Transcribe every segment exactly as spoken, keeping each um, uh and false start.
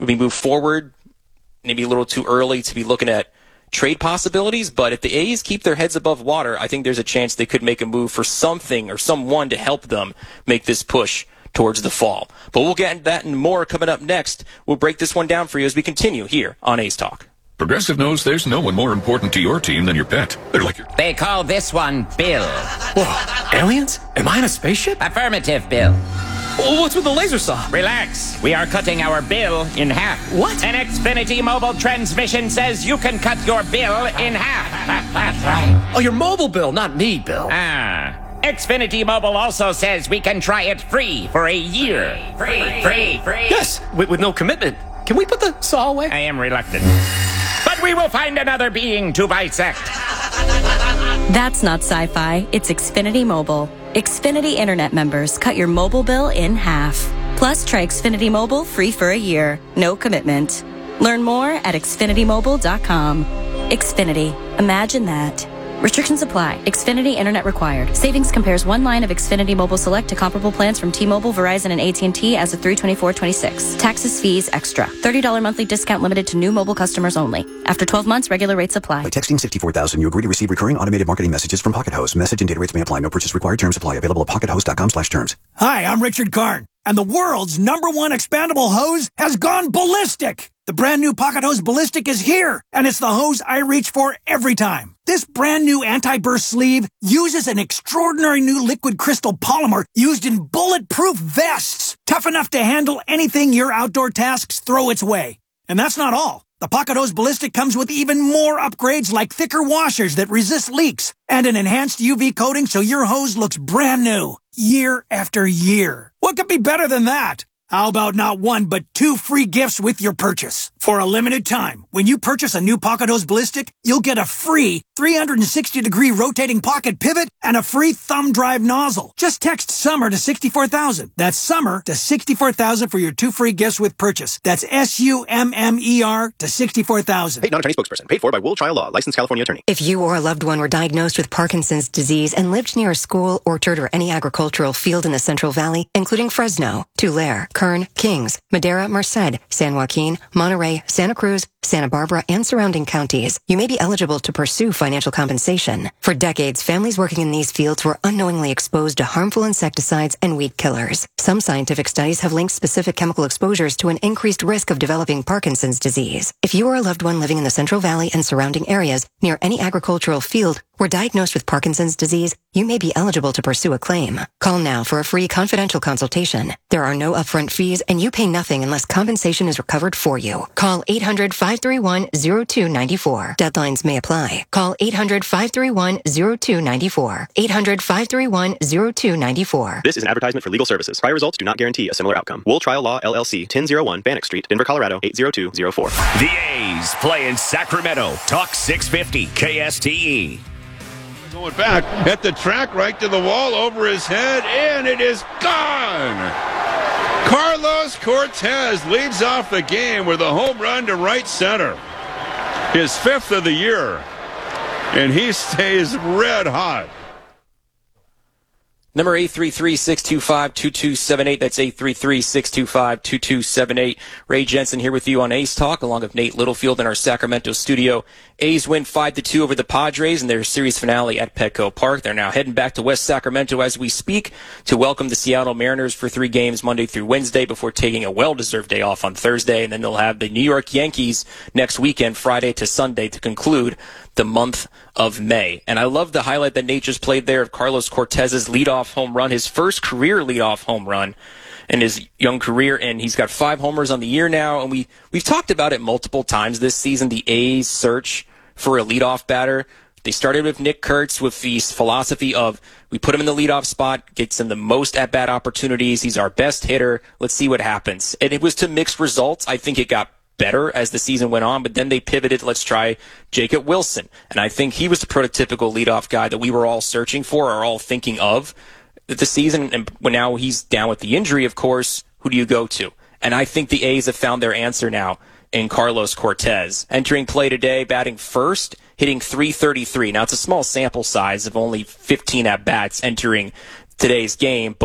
we move forward, maybe a little too early to be looking at trade possibilities, but if the A's keep their heads above water, I think there's a chance they could make a move for something or someone to help them make this push towards the fall. But we'll get into that and more coming up next. We'll break this one down for you as we continue here on A's Talk. Progressive knows there's no one more important to your team than your pet. They're like your... They call this one Bill. Whoa, aliens? Am I in a spaceship? Affirmative, Bill. Well, what's with the laser saw? Relax. We are cutting our bill in half. What? An Xfinity mobile transmission says you can cut your bill in half. That's right. Oh, your mobile bill, not me, Bill. Ah. Xfinity Mobile also says we can try it free for a year. Free, free, free. Yes, with, with no commitment. Can we put the saw away? I am reluctant. But we will find another being to bisect. That's not sci-fi. It's Xfinity Mobile. Xfinity Internet members cut your mobile bill in half. Plus, try Xfinity Mobile free for a year. No commitment. Learn more at xfinity mobile dot com. Xfinity. Imagine that. Restrictions apply. Xfinity Internet required. Savings compares one line of Xfinity Mobile Select to comparable plans from T-Mobile, Verizon, and A T and T as of three twenty-four twenty-six. Taxes, fees, extra. thirty dollars monthly discount limited to new mobile customers only. After twelve months, regular rates apply. By texting sixty-four thousand, you agree to receive recurring automated marketing messages from Pocket Host. Message and data rates may apply. No purchase required. Terms apply. Available at pocket host dot com slash terms. Hi, I'm Richard Karn, and the world's number one expandable hose has gone ballistic. The brand new Pocket Hose Ballistic is here, and it's the hose I reach for every time. This brand new anti-burst sleeve uses an extraordinary new liquid crystal polymer used in bulletproof vests, tough enough to handle anything your outdoor tasks throw its way. And that's not all. The Pocket Hose Ballistic comes with even more upgrades like thicker washers that resist leaks and an enhanced U V coating so your hose looks brand new year after year. What could be better than that? How about not one, but two free gifts with your purchase? For a limited time, when you purchase a new Pocket Hose Ballistic, you'll get a free three hundred sixty degree rotating pocket pivot and a free thumb drive nozzle. Just text SUMMER to sixty-four thousand. That's SUMMER to sixty-four thousand for your two free gifts with purchase. That's S U M M E R to sixty-four thousand. Paid non-attorney spokesperson. Paid for by Wool Trial Law. Licensed California attorney. If you or a loved one were diagnosed with Parkinson's disease and lived near a school, orchard, or any agricultural field in the Central Valley, including Fresno, Tulare, Kern, Kings, Madera, Merced, San Joaquin, Monterey, Santa Cruz, Santa Barbara, and surrounding counties, you may be eligible to pursue financial compensation. For decades, families working in these fields were unknowingly exposed to harmful insecticides and weed killers. Some scientific studies have linked specific chemical exposures to an increased risk of developing Parkinson's disease. If you or a loved one living in the Central Valley and surrounding areas near any agricultural field were diagnosed with Parkinson's disease, you may be eligible to pursue a claim. Call now for a free confidential consultation. There are no upfront fees, and you pay nothing unless compensation is recovered for you. Call eight hundred, five three one, zero two nine four. Deadlines may apply. Call eight hundred, five three one, zero two nine four. eight hundred, five three one, zero two nine four. This is an advertisement for legal services. Prior results do not guarantee a similar outcome. Wool Trial Law, L L C, ten oh one Bannock Street, Denver, Colorado, eight zero two zero four. The A's play in Sacramento. Talk six fifty K S T E. Going back at the track, right to the wall, over his head, and it is gone! Carlos Cortez leads off the game with a home run to right center. His fifth of the year, and he stays red hot. Number eight three three, six two five, two two seven eight. That's eight three three, six two five, two two seven eight. Ray Jensen here with you on A's Talk, along with Nate Littlefield in our Sacramento studio. A's win five to two over the Padres in their series finale at Petco Park. They're now heading back to West Sacramento as we speak to welcome the Seattle Mariners for three games Monday through Wednesday before taking a well-deserved day off on Thursday. And then they'll have the New York Yankees next weekend, Friday to Sunday, to conclude the month of May. And I love the highlight that Nate just played there of Carlos Cortez's leadoff home run, his first career leadoff home run in his young career, and he's got five homers on the year now. And we, we've talked about it multiple times this season, the A's search for a leadoff batter. They started with Nick Kurtz with the philosophy of we put him in the leadoff spot, gets him the most at-bat opportunities. He's our best hitter. Let's see what happens. And it was to mixed results. I think it got better as the season went on, but then they pivoted, let's try Jacob Wilson. And I think he was the prototypical leadoff guy that we were all searching for, or all thinking of the season. And when now he's down with the injury, of course, who do you go to? And I think the A's have found their answer now in Carlos Cortez. Entering play today, batting first, hitting three thirty-three. Now, it's a small sample size of only fifteen at-bats entering today's game, but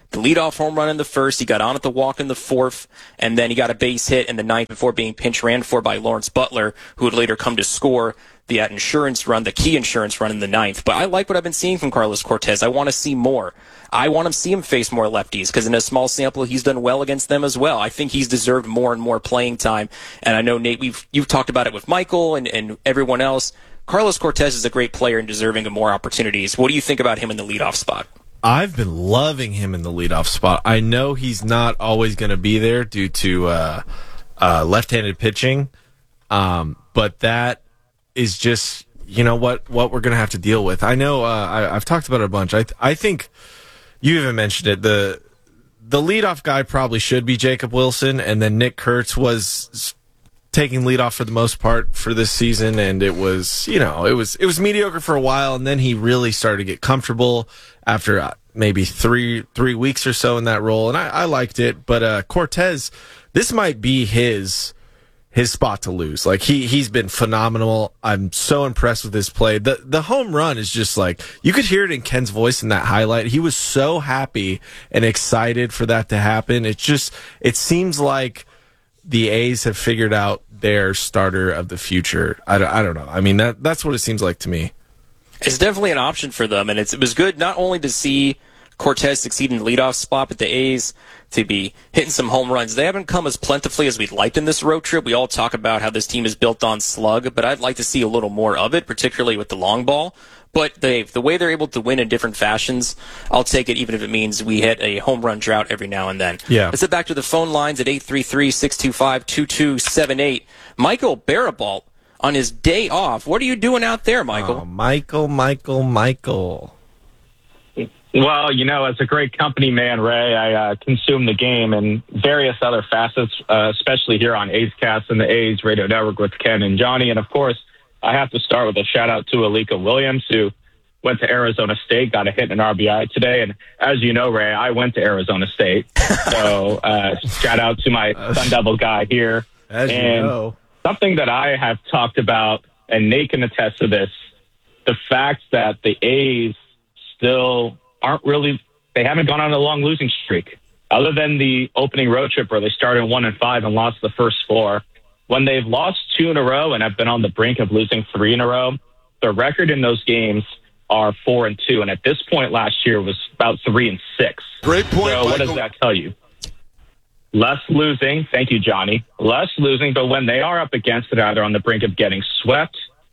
the leadoff home run in the first. He got on at the walk in the fourth, and then he got a base hit in the ninth before being pinch ran for by Lawrence Butler, who would later come to score the insurance run, the key insurance run in the ninth. But I like what I've been seeing from Carlos Cortez. I want to see more. I want to see him face more lefties because in a small sample, he's done well against them as well. I think he's deserved more and more playing time. And I know, Nate, we've you've talked about it with Michael and, and everyone else. Carlos Cortez is a great player and deserving of more opportunities. What do you think about him in the leadoff spot? I've been loving him in the leadoff spot. I know he's not always going to be there due to uh, uh, left-handed pitching, um, but that is just, you know, what what we're going to have to deal with. I know uh, I, I've talked about it a bunch. I I think you even mentioned it. The the leadoff guy probably should be Jacob Wilson, and then Nick Kurtz was taking leadoff for the most part for this season, and it was, you know, it was it was mediocre for a while, and then he really started to get comfortable after uh, maybe three three weeks or so in that role, and I, I liked it. But uh, Cortez, this might be his his spot to lose. Like he he's been phenomenal. I'm so impressed with his play. The the home run is just like, you could hear it in Ken's voice in that highlight. He was so happy and excited for that to happen. It just it seems like the A's have figured out their starter of the future. I don't, I don't know. I mean, that that's what it seems like to me. It's definitely an option for them, and it's, it was good not only to see Cortez succeed in the leadoff spot, but the A's to be hitting some home runs. They haven't come as plentifully as we'd liked in this road trip. We all talk about how this team is built on slug, but I'd like to see a little more of it, particularly with the long ball. But they, the way they're able to win in different fashions, I'll take it even if it means we hit a home run drought every now and then. Yeah. Let's get back to the phone lines at eight three three, six two five, two two seven eight. Michael Barabalt on his day off. What are you doing out there, Michael? Oh, Michael, Michael, Michael. Well, you know, as a great company man, Ray, I uh, consume the game and various other facets, uh, especially here on A's Cast and the A's Radio Network with Ken and Johnny. And, of course, I have to start with a shout-out to Alika Williams, who went to Arizona State, got a hit and an R B I today. And as you know, Ray, I went to Arizona State. So uh, shout-out to my Sun Devil guy here. As and you know. Something that I have talked about, and Nate can attest to this, the fact that the A's still aren't really, they haven't gone on a long losing streak. Other than the opening road trip where they started one and five and lost the first four, when they've lost two in a row and have been on the brink of losing three in a row, their record in those games are four and two. And at this point last year was about three and six. Great point, So what Michael. does that tell you? Less losing. Thank you, Johnny. Less losing, but when they are up against it, either on the brink of getting swept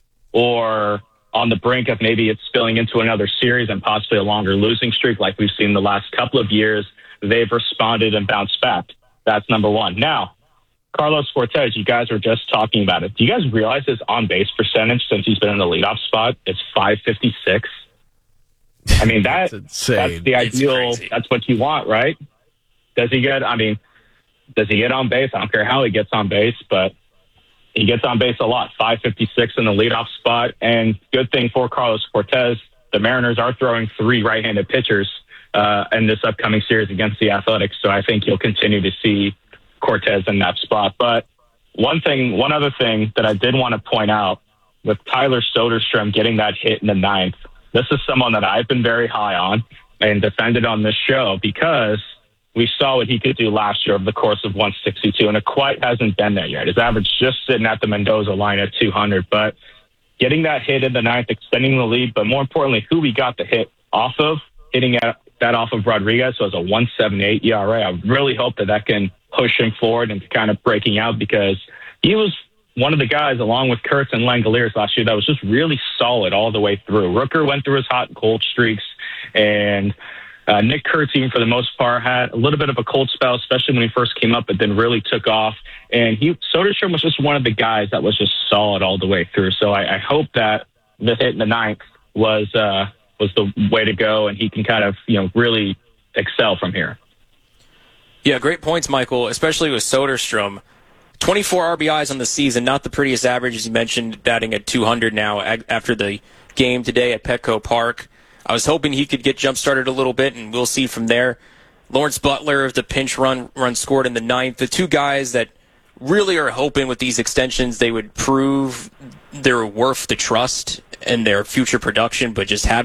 or on the brink of maybe it's spilling into another series and possibly a longer losing streak like we've seen the last couple of years, they've responded and bounced back. That's number one. Now, Carlos Cortez, you guys were just talking about it. Do you guys realize his on-base percentage since he's been in the leadoff spot is five fifty-six? I mean, that, that's insane. That's the ideal. That's what you want, right? Does he get, I mean, does he get on base? I don't care how he gets on base, but he gets on base a lot. five fifty-six in the leadoff spot. And good thing for Carlos Cortez, the Mariners are throwing three right-handed pitchers uh, in this upcoming series against the Athletics. So I think you'll continue to see Cortez in that spot. But one thing, one other thing that I did want to point out with Tyler Soderstrom getting that hit in the ninth, this is someone that I've been very high on and defended on this show because we saw what he could do last year over the course of one sixty-two, and it quite hasn't been there yet. His average just sitting at the Mendoza line at two hundred, but getting that hit in the ninth, extending the lead, but more importantly, who we got the hit off of, hitting at, that off of Rodriguez, so it was a one seventy-eight E R A. I really hope that that can push him forward and kind of breaking out because he was one of the guys, along with Kurtz and Langoliers last year, that was just really solid all the way through. Rooker went through his hot and cold streaks, and Uh, Nick Kurtz, even for the most part, had a little bit of a cold spell, especially when he first came up, but then really took off. And he, Soderstrom was just one of the guys that was just solid all the way through. So I, I hope that the hit in the ninth was uh, was the way to go, and he can kind of, you know, really excel from here. Yeah, great points, Michael, especially with Soderstrom. twenty-four R B Is on the season, not the prettiest average, as you mentioned, batting at two hundred now after the game today at Petco Park. I was hoping he could get jump-started a little bit, and we'll see from there. Lawrence Butler, the pinch run run scored in the ninth. The two guys that really are hoping with these extensions they would prove they're worth the trust and their future production, but just haven't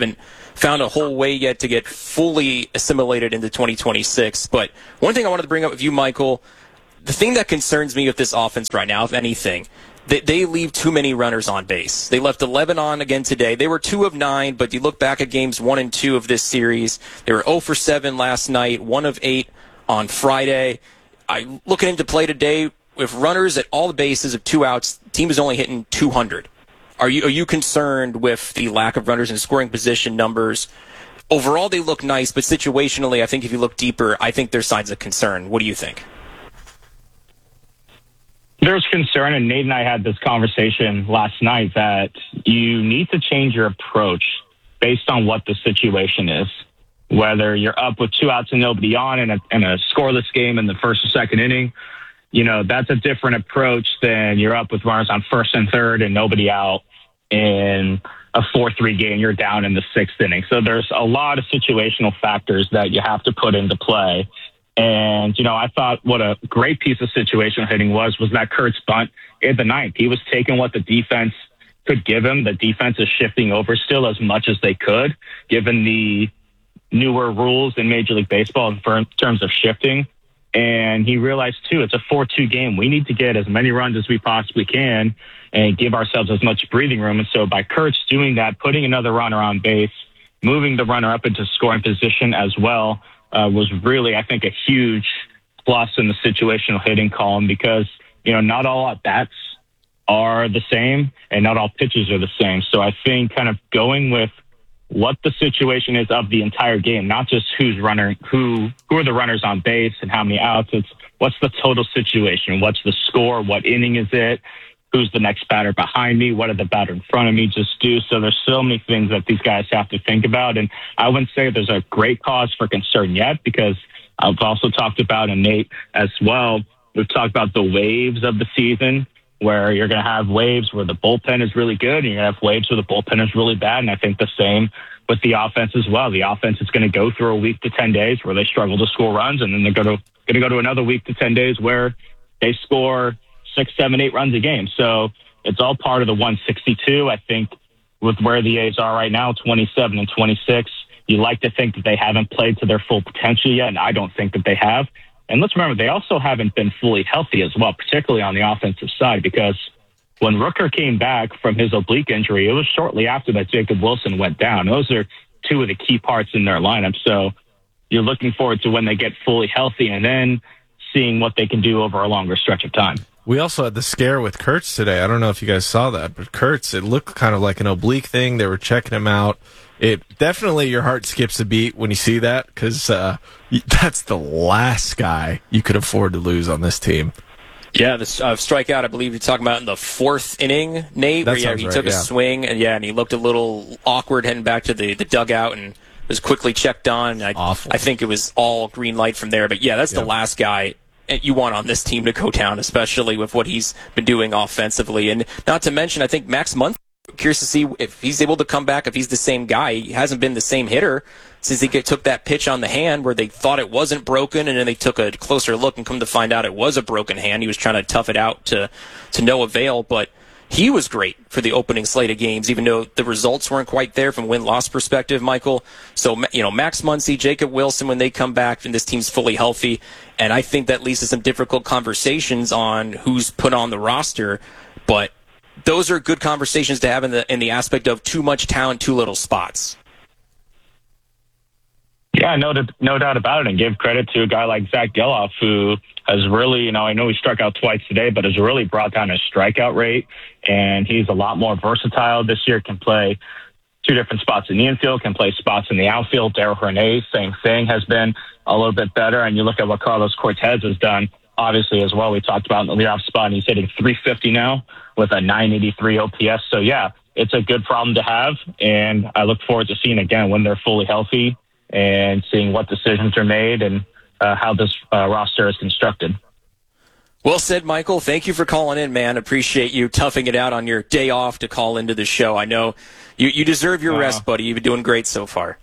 found a whole way yet to get fully assimilated into twenty twenty-six. But one thing I wanted to bring up with you, Michael, the thing that concerns me with this offense right now, if anything, they, they leave too many runners on base. They left eleven on again today. They were two of nine, but you look back at games one and two of this series, they were zero for seven last night, one of eight on Friday. I look at him to play today with runners at all the bases of two outs. The team is only hitting two hundred. Are you are you concerned with the lack of runners in scoring position numbers? Overall, they look nice, but situationally, I think if you look deeper, I think there's signs of concern. What do you think? There's concern, and Nate and I had this conversation last night, that you need to change your approach based on what the situation is. Whether you're up with two outs and nobody on in a, in a scoreless game in the first or second inning, you know, that's a different approach than you're up with runners on first and third and nobody out in a four three game. You're down in the sixth inning. So there's a lot of situational factors that you have to put into play. And, you know, I thought what a great piece of situational hitting was, was that Kurtz bunt in the ninth. He was taking what the defense could give him. The defense is shifting over still as much as they could, given the newer rules in Major League Baseball in terms of shifting. And he realized, too, it's a four two game. We need to get as many runs as we possibly can and give ourselves as much breathing room. And so by Kurtz doing that, putting another runner on base, moving the runner up into scoring position as well, uh, was really, I think, a huge plus in the situational hitting column, because, you know, not all at-bats are the same and not all pitches are the same. So I think kind of going with what the situation is of the entire game, not just who's runner, who who are the runners on base and how many outs. It's what's the total situation, what's the score, what inning is it, who's the next batter behind me, what did the batter in front of me just do. So there's so many things that these guys have to think about, and I wouldn't say there's a great cause for concern yet, because I've also talked about, and Nate as well, we've talked about the waves of the season, where you're going to have waves where the bullpen is really good, and you're going to have waves where the bullpen is really bad. And I think the same with the offense as well. The offense is going to go through a week to ten days where they struggle to score runs, and then they're going to going to go to another week to ten days where they score six, seven, eight runs a game. So it's all part of the one sixty-two. I think with where the A's are right now, twenty-seven and twenty-six, you like to think that they haven't played to their full potential yet, and I don't think that they have. And let's remember, they also haven't been fully healthy as well, particularly on the offensive side, because when Rooker came back from his oblique injury, it was shortly after that Jacob Wilson went down. Those are two of the key parts in their lineup. So you're looking forward to when they get fully healthy and then seeing what they can do over a longer stretch of time. We also had the scare with Kurtz today. I don't know if you guys saw that, but Kurtz, it looked kind of like an oblique thing. They were checking him out. It definitely, your heart skips a beat when you see that, because uh, that's the last guy you could afford to lose on this team. Yeah, the uh, strikeout, I believe you're talking about in the fourth inning, Nate, That where yeah, sounds he right, took a yeah. swing, and yeah, and he looked a little awkward heading back to the, the dugout, and was quickly checked on. I, Awful. I think it was all green light from there. But yeah, that's Yep. the last guy you want on this team to go down, especially with what he's been doing offensively. And not to mention, I think Max Muncy, curious to see if he's able to come back, if he's the same guy. He hasn't been the same hitter since he get, took that pitch on the hand where they thought it wasn't broken, and then they took a closer look and come to find out it was a broken hand. He was trying to tough it out to, to no avail, but he was great for the opening slate of games, even though the results weren't quite there from win-loss perspective, Michael. So, you know, Max Muncy, Jacob Wilson, when they come back and this team's fully healthy, and I think that leads to some difficult conversations on who's put on the roster, but those are good conversations to have in the in the aspect of too much talent, too little spots. Yeah, no, no doubt about it. And give credit to a guy like Zach Geloff, who has really, you know, I know he struck out twice today, but has really brought down his strikeout rate. And he's a lot more versatile this year, can play two different spots in the infield, can play spots in the outfield. Darryl Hernandez, same thing, has been a little bit better. And you look at what Carlos Cortez has done, obviously, as well. We talked about in the leadoff spot, and he's hitting three fifty now with a nine eighty-three O P S. So, yeah, it's a good problem to have. And I look forward to seeing, again, when they're fully healthy and seeing what decisions are made and uh, how this uh, roster is constructed. Well said, Michael. Thank you for calling in, man. Appreciate you toughing it out on your day off to call into the show. I know you, you deserve your Uh, rest, buddy. You've been doing great so far.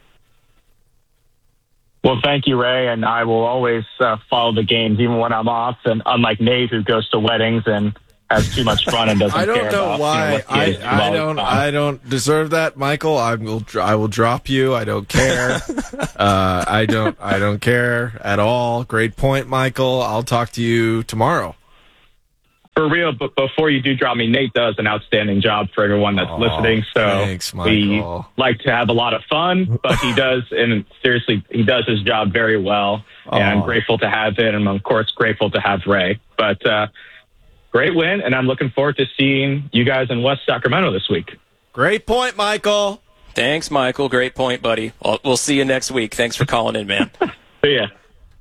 Well, thank you, Ray, and I will always uh, follow the games, even when I'm off. And unlike Nate, who goes to weddings and has too much fun and doesn't I don't care know about, why. You know, what the I, A's do I all the don't. time. I don't deserve that, Michael. I will. dr- I will drop you. I don't care. uh, I don't. I don't care at all. Great point, Michael. I'll talk to you tomorrow. For real, but before you do drop me, Nate does an outstanding job for everyone that's Oh, listening. So thanks, we Michael. like to have a lot of fun, but he does, and seriously, he does his job very well. And I'm Oh. grateful to have him, and I'm, of course, grateful to have Ray. But uh, great win, and I'm looking forward to seeing you guys in West Sacramento this week. Great point, Michael. Thanks, Michael. Great point, buddy. We'll, we'll see you next week. Thanks for calling in, man. See ya.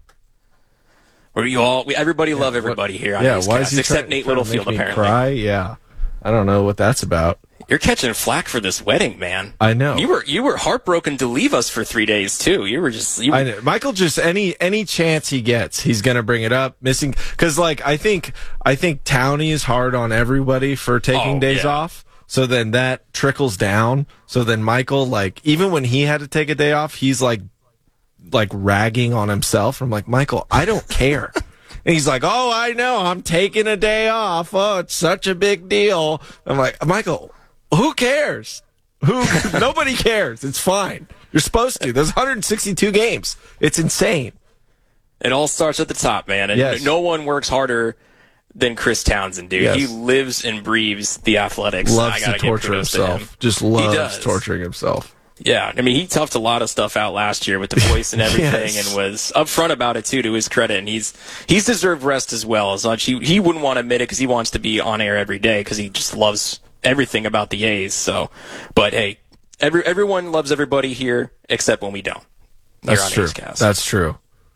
Where you all? We, everybody love everybody here on Yeah. A's Why Cast, is he except trying, Nate trying to Littlefield. make me Apparently, cry? Yeah. I don't know what that's about. you're catching flack for this wedding, man. I know. You were you were heartbroken to leave us for three days too. You were just. You, I know. Michael just any any chance he gets, he's gonna bring it up. Missing because like I think I think Townie is hard on everybody for taking Oh, days yeah. off. So then that trickles down. So then Michael, like even when he had to take a day off, he's like like ragging on himself. I'm like, Michael, I don't care. And he's like, oh, I know, I'm taking a day off. Oh, it's such a big deal. I'm like, Michael, who cares? Who? Nobody cares. It's fine. You're supposed to. There's one hundred sixty-two games. It's insane. It all starts at the top, man. And Yes. no one works harder than Chris Townsend, dude. Yes. He lives and breathes the athletics. I Loves gotta to give torture kudos to him. himself. Just He loves does. torturing himself. Yeah, I mean, he toughed a lot of stuff out last year with the voice and everything, Yes. and was upfront about it too, to his credit. And he's he's deserved rest as well. As much he he wouldn't want to admit it because he wants to be on air every day because he just loves everything about the A's. So, but hey, every everyone loves everybody here except when we don't. Here That's on true. A's Cast. That's true.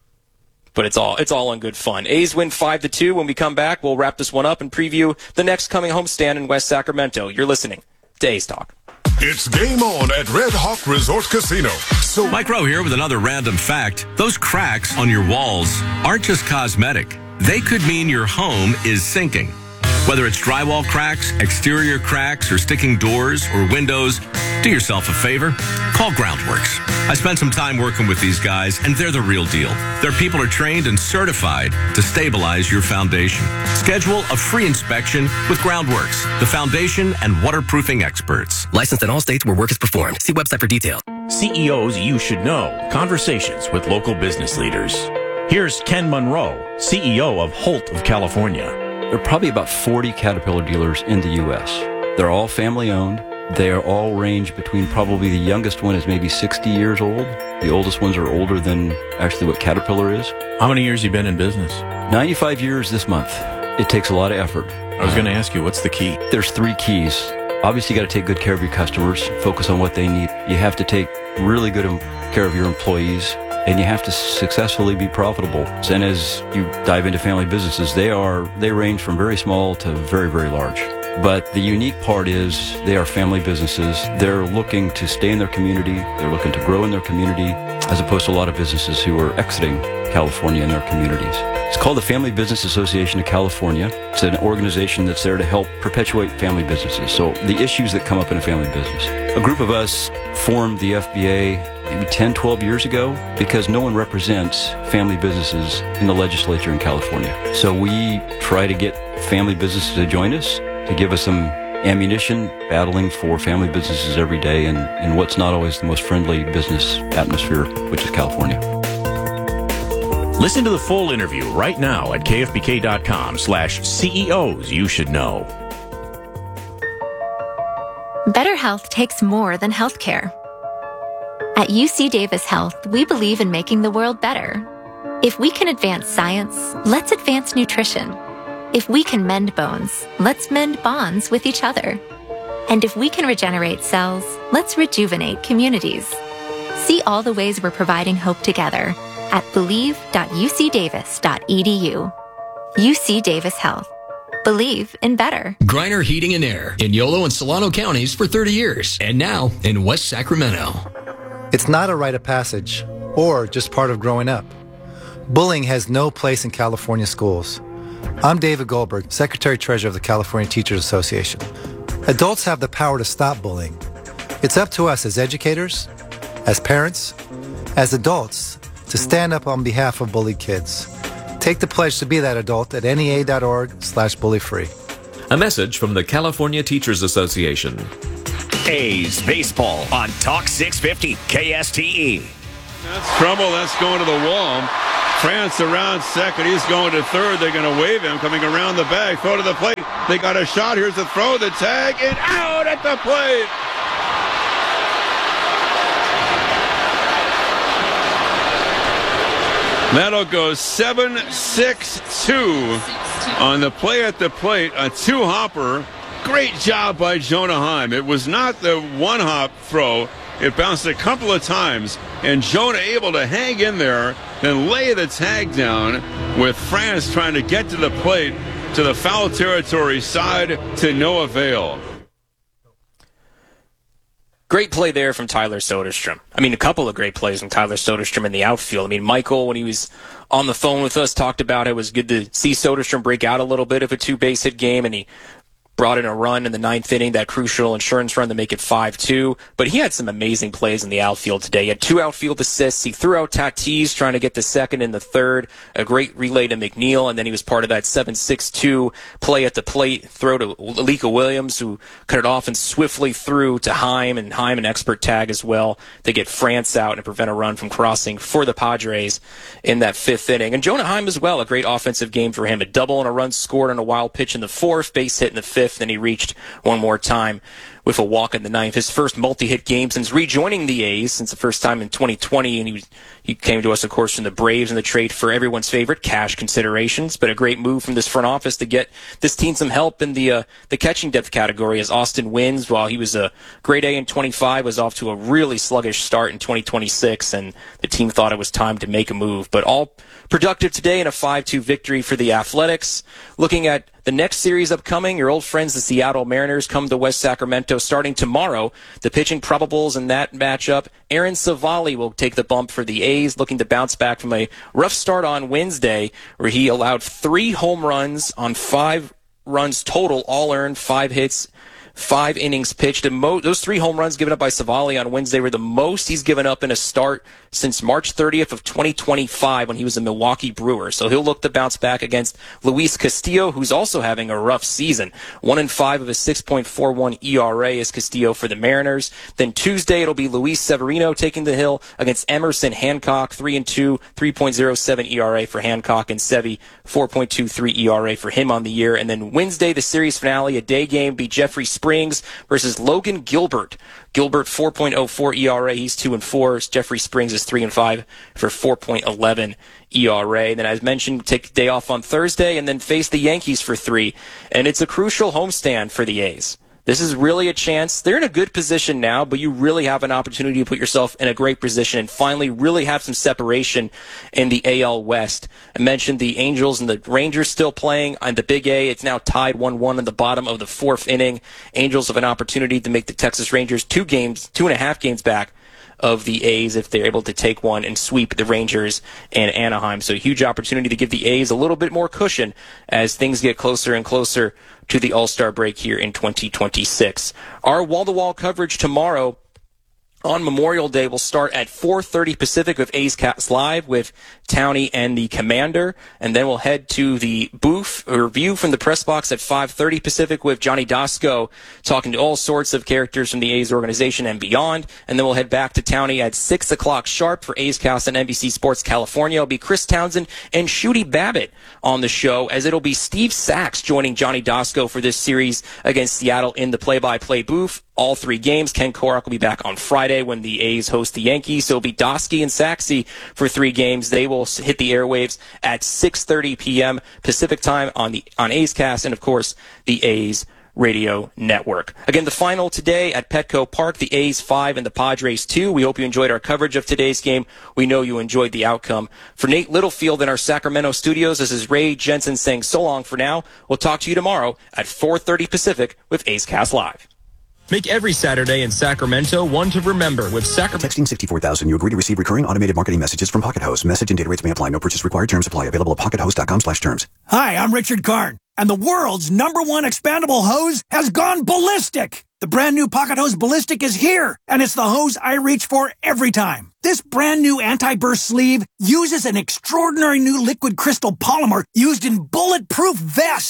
But it's all it's all in good fun. A's win five to two. When we come back, we'll wrap this one up and preview the next coming homestand in West Sacramento. You're listening to A's Talk. It's game on at Red Hawk Resort Casino. So Mike Rowe here with another random fact. Those cracks on your walls aren't just cosmetic. They could mean your home is sinking. Whether it's drywall cracks, exterior cracks, or sticking doors or windows, do yourself a favor. Call Groundworks. I spent some time working with these guys, and they're the real deal. Their people are trained and certified to stabilize your foundation. Schedule a free inspection with Groundworks, the foundation and waterproofing experts. Licensed in all states where work is performed. See website for details. C E Os you should know. Conversations with local business leaders. Here's Ken Monroe, C E O of Holt of California. There are probably about forty Caterpillar dealers in the U S. They're all family-owned. They are all range between probably the youngest one is maybe sixty years old. The oldest ones are older than actually what Caterpillar is. How many years you been in business? ninety-five years this month. It takes a lot of effort. I was going to ask you, what's the key? There's three keys. Obviously, you got to take good care of your customers, focus on what they need. You have to take really good care of your employees, and you have to successfully be profitable. And as you dive into family businesses, they are they range from very small to very, very large. But the unique part is they are family businesses. They're looking to stay in their community. They're looking to grow in their community, as opposed to a lot of businesses who are exiting California and their communities. It's called the Family Business Association of California. It's an organization that's there to help perpetuate family businesses. So the issues that come up in a family business. A group of us formed the F B A maybe ten, twelve years ago because no one represents family businesses in the legislature in California. So we try to get family businesses to join us, to give us some ammunition battling for family businesses every day in, in what's not always the most friendly business atmosphere, which is California. Listen to the full interview right now at kfbk.com slash CEOs you should know. Better health takes more than healthcare. At U C Davis Health, we believe in making the world better. If we can advance science, let's advance nutrition. If we can mend bones, let's mend bonds with each other. And if we can regenerate cells, let's rejuvenate communities. See all the ways we're providing hope together at believe dot u c davis dot e d u. U C Davis Health. Believe in better. Griner Heating and Air in Yolo and Solano counties for thirty years, and now in West Sacramento. It's not a rite of passage or just part of growing up. Bullying has no place in California schools. I'm David Goldberg, Secretary-Treasurer of the California Teachers Association. Adults have the power to stop bullying. It's up to us as educators, as parents, as adults, to stand up on behalf of bullied kids. Take the pledge to be that adult at N E A dot org slash bully free. A message from the California Teachers Association. A's baseball on Talk six fifty K S T E. That's trouble. That's going to the wall. France around second. He's going to third. They're going to wave him. Coming around the bag. Throw to the plate. They got a shot. Here's the throw. The tag. And out at the plate. That'll go seven six two on the play at the plate. A two-hopper. Great job by Jonah Heim. It was not the one-hop throw. It bounced a couple of times, and Jonah able to hang in there, then lay the tag down with France trying to get to the plate to the foul territory side to no avail. Great play there from Tyler Soderstrom. I mean, a couple of great plays from Tyler Soderstrom in the outfield. I mean, Michael, when he was on the phone with us, talked about it was good to see Soderstrom break out a little bit of a two-base hit game, and he brought in a run in the ninth inning, that crucial insurance run to make it five two. But he had some amazing plays in the outfield today. He had two outfield assists. He threw out Tatis trying to get the second and the third. A great relay to McNeil, and then he was part of that seven six two play at the plate, throw to Alika Williams, who cut it off and swiftly threw to Heim, and Heim an expert tag as well to get France out and prevent a run from crossing for the Padres in that fifth inning. And Jonah Heim as well, a great offensive game for him. A double and a run scored on a wild pitch in the fourth, base hit in the fifth. Then he reached one more time with a walk in the ninth. His first multi-hit game since rejoining the A's, since the first time in twenty twenty, and he was, he came to us, of course, from the Braves in the trade for everyone's favorite, cash considerations. But a great move from this front office to get this team some help in the uh, the catching depth category, as Austin Wynns, while he was a grade A in twenty-five, was off to a really sluggish start in twenty twenty-six, and the team thought it was time to make a move. But all productive today in a five two victory for the Athletics. Looking at the next series upcoming, your old friends, the Seattle Mariners, come to West Sacramento starting tomorrow. The pitching probables in that matchup, Aaron Savali will take the bump for the A's, looking to bounce back from a rough start on Wednesday, where he allowed three home runs on five runs total, all earned, five hits, five innings pitched. And mo- those three home runs given up by Savali on Wednesday were the most he's given up in a start since March thirtieth of twenty twenty-five, when he was a Milwaukee Brewer. So he'll look to bounce back against Luis Castillo, who's also having a rough season. One and five of a six point four one E R A is Castillo for the Mariners. Then Tuesday it'll be Luis Severino taking the hill against Emerson Hancock. Three and two, three point oh seven E R A for Hancock, and Sevy four point two three E R A for him on the year. And then Wednesday, the series finale, a day game, be Jeffrey Springs versus Logan Gilbert. Gilbert four point oh four E R A, he's two and four. Jeffrey Springs is three and five for four point one one E R A. Then, as mentioned, take a day off on Thursday and then face the Yankees for three. And it's a crucial homestand for the A's. This is really a chance. They're in a good position now, but you really have an opportunity to put yourself in a great position and finally really have some separation in the A L West. I mentioned the Angels and the Rangers still playing on the Big A. It's now tied one one in the bottom of the fourth inning. Angels have an opportunity to make the Texas Rangers two games, two and a half games back of the A's if they're able to take one and sweep the Rangers and Anaheim. So a huge opportunity to give the A's a little bit more cushion as things get closer and closer to the All-Star break here in twenty twenty-six. Our wall-to-wall coverage tomorrow on Memorial Day will start at four thirty Pacific with A's Cast Live with Towney and the Commander, and then we'll head to the booth or view from the press box at five thirty Pacific with Johnny Dasco talking to all sorts of characters from the A's organization and beyond, and then we'll head back to Towney at six o'clock sharp for A's Cast on N B C Sports California. It'll be Chris Townsend and Shooty Babbitt on the show, as it'll be Steve Sachs joining Johnny Dasco for this series against Seattle in the play-by-play booth. All three games. Ken Korak will be back on Friday when the A's host the Yankees. So it'll be Dosky and Saxey for three games. They will hit the airwaves at six thirty p.m. Pacific time on the on A's Cast and, of course, the A's Radio Network. Again, the final today at Petco Park, the A's five and the Padres two. We hope you enjoyed our coverage of today's game. We know you enjoyed the outcome. For Nate Littlefield in our Sacramento studios, this is Ray Jensen saying so long for now. We'll talk to you tomorrow at four thirty Pacific with A's Cast Live. Make every Saturday in Sacramento one to remember with Sacramento. Texting sixty-four thousand, you agree to receive recurring automated marketing messages from Pocket Host. Message and data rates may apply. No purchase required. Terms apply. Available at pocket host dot com slash terms. Hi, I'm Richard Karn, and the world's number one expandable hose has gone ballistic. The brand new Pocket Hose Ballistic is here, and it's the hose I reach for every time. This brand new anti-burst sleeve uses an extraordinary new liquid crystal polymer used in bulletproof vests to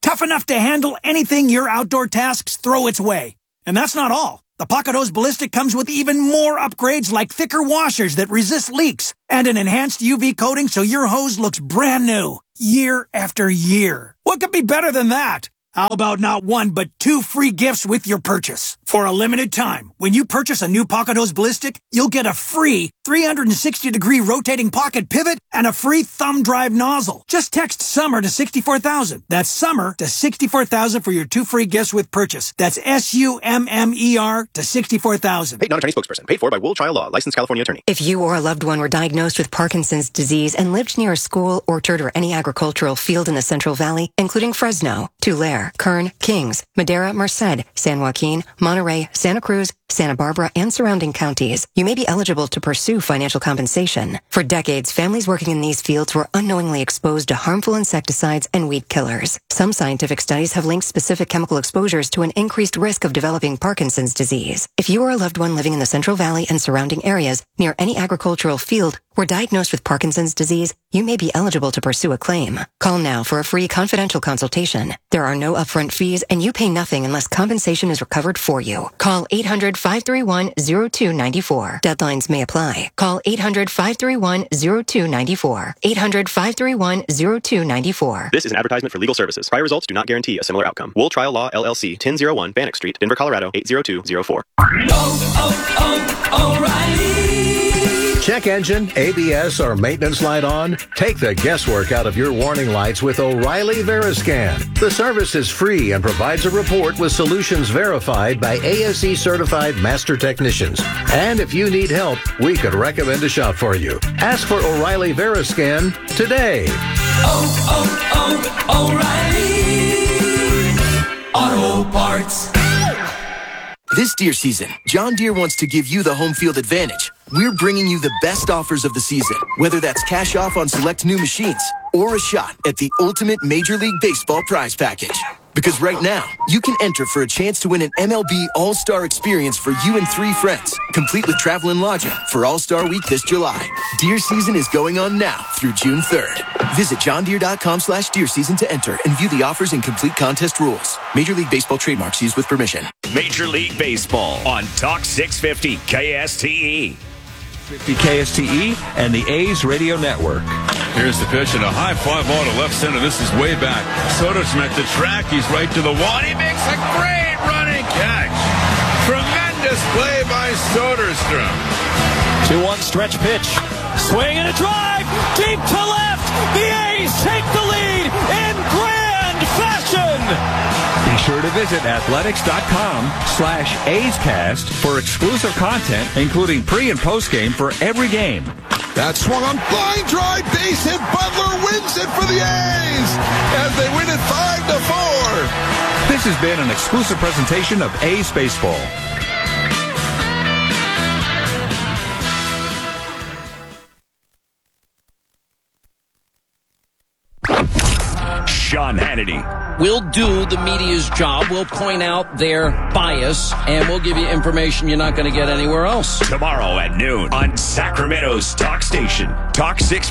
tough enough to handle anything your outdoor tasks throw its way. And that's not all. The Pocket Hose Ballistic comes with even more upgrades like thicker washers that resist leaks and an enhanced U V coating so your hose looks brand new year after year. What could be better than that? How about not one, but two free gifts with your purchase? For a limited time, when you purchase a new Pocket Hose Ballistic, you'll get a free three hundred sixty degree rotating pocket pivot and a free thumb drive nozzle. Just text SUMMER to sixty-four thousand. That's SUMMER to sixty-four thousand for your two free gifts with purchase. That's S U M M E R to sixty-four thousand. Paid non-attorney spokesperson. Paid for by Wool Trial Law. Licensed California attorney. If you or a loved one were diagnosed with Parkinson's disease and lived near a school, orchard, or any agricultural field in the Central Valley, including Fresno, Tulare, Kern, Kings, Madera, Merced, San Joaquin, Monterey, Santa Cruz, Santa Barbara, and surrounding counties, you may be eligible to pursue financial compensation. For decades, families working in these fields were unknowingly exposed to harmful insecticides and weed killers. Some scientific studies have linked specific chemical exposures to an increased risk of developing Parkinson's disease. If you or a loved one living in the Central Valley and surrounding areas near any agricultural field were diagnosed with Parkinson's disease, you may be eligible to pursue a claim. Call now for a free confidential consultation. There are no upfront fees, and you pay nothing unless compensation is recovered for you. Call eight hundred, five three one, zero two nine four. Deadlines may apply. Call eight hundred, five three one, zero two nine four. eight hundred, five three one, zero two nine four. This is an advertisement for legal services. Prior results do not guarantee a similar outcome. Wool Trial Law, L L C, ten oh one Bannock Street, Denver, Colorado, eight zero two zero four. Oh, oh, O'Reilly! Check engine, A B S, or maintenance light on? Take the guesswork out of your warning lights with O'Reilly Veriscan. The service is free and provides a report with solutions verified by A S E certified master technicians. And if you need help, we could recommend a shop for you. Ask for O'Reilly Veriscan today. Oh, oh, oh, O'Reilly Auto Parts. This deer season, John Deere wants to give you the home field advantage. We're bringing you the best offers of the season, whether that's cash off on select new machines or a shot at the ultimate Major League Baseball prize package. Because right now, you can enter for a chance to win an M L B All-Star experience for you and three friends, complete with travel and lodging for All-Star Week this July. Deer season is going on now through June third. Visit johndeere.com slash deer season to enter and view the offers and complete contest rules. Major League Baseball trademarks used with permission. Major League Baseball on Talk six fifty K S T E. fifty K S T E and the A's Radio Network. Here's the pitch and a high fly ball to left center. This is way back. Soderstrom at the track. He's right to the wall. And he makes a great running catch. Tremendous play by Soderstrom. two one stretch pitch. Swing and a drive. Deep to left. The A's take the lead in grand fashion. Be sure to visit athletics.com slash A'scast for exclusive content, including pre- and post-game for every game. That swung on, line drive, base hit. Butler wins it for the A's as they win it five to four. This has been an exclusive presentation of A's Baseball. Sean Hannity. We'll do the media's job. We'll point out their bias, and we'll give you information you're not going to get anywhere else. Tomorrow at noon on Sacramento's Talk Station. Talk six